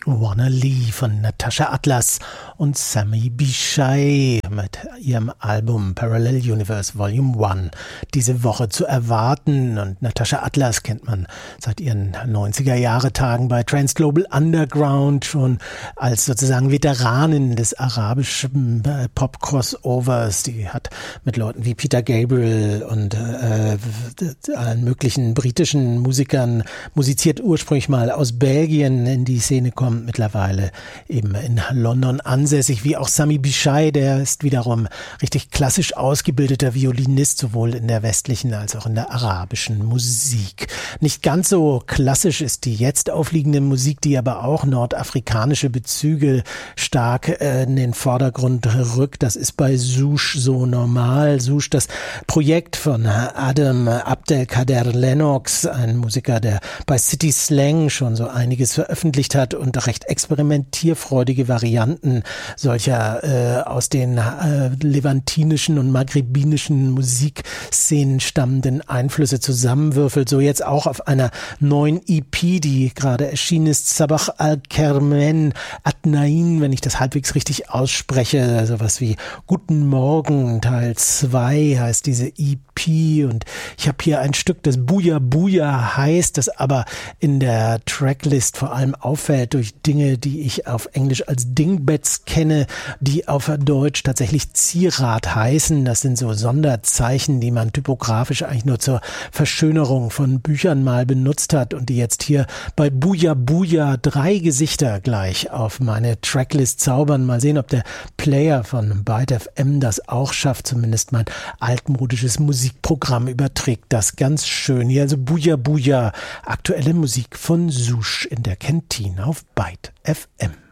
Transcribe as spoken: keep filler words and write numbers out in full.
Wanna Lee von Natasha Atlas und Sami Bichai mit ihrem Album Parallel Universe Volume eins diese Woche zu erwarten. Und Natasha Atlas kennt man seit ihren neunziger-Jahre-Tagen bei Trans Global Underground schon als sozusagen Veteranin des arabischen Pop-Crossovers. Die hat mit Leuten wie Peter Gabriel und äh, allen möglichen britischen Musikern musiziert, ursprünglich mal aus Belgien in die Szene kommt, mittlerweile eben in London ansässig, wie auch Sami Bichai, der ist wiederum richtig klassisch ausgebildeter Violinist, sowohl in der westlichen als auch in der arabischen Musik. Nicht ganz so klassisch ist die jetzt aufliegende Musik, die aber auch nordafrikanische Bezüge stark äh, in den Vordergrund rückt. Das ist bei Souche so normal. Souche, das Projekt von Adam Abdelkader Lennox, ein Musiker, der bei City Slang schon so einiges veröffentlicht hat und recht experimentierfreudige Varianten solcher äh, aus den äh, levantinischen und maghribinischen Musikszenen stammenden Einflüsse zusammenwürfelt. So jetzt auch auf einer neuen E P, die gerade erschienen ist, Sabah al-Kermen Adnain, wenn ich das halbwegs richtig ausspreche, sowas wie Guten Morgen, Teil zwei heißt diese E P, und ich habe hier ein Stück, das Buja Buja heißt, das aber in der Tracklist vor allem auffällt durch Dinge, die ich auf Englisch als Dingbats kenne, die auf Deutsch tatsächlich Zierat heißen. Das sind so Sonderzeichen, die man typografisch eigentlich nur zur Verschönerung von Büchern mal benutzt hat und die jetzt hier bei Buja Buja drei Gesichter gleich auf meine Tracklist zaubern. Mal sehen, ob der Player von Byte F M das auch schafft. Zumindest mein altmodisches Musikprogramm überträgt das ganz schön. Hier also Buja Buja, aktuelle Musik von Souche in der Kantine auf Byte F M.